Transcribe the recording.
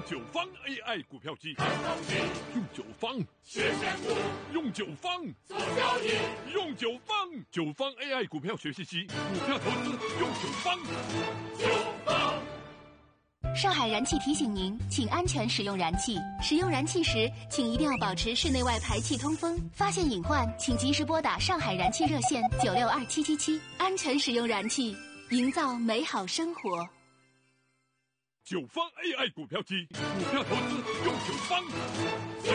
九方 AI 股票机，用九方实现股， 用九方做交易， 用九方AI 股票学习机，股票投资用九方。 九方。 上海燃气提醒您，请安全使用燃气。使用燃气时，请一定要保持室内外排气通风。发现隐患，请及时拨打上海燃气热线962777，安全使用燃气，营造美好生活。 九方 AI 股票机，股票投资用九方。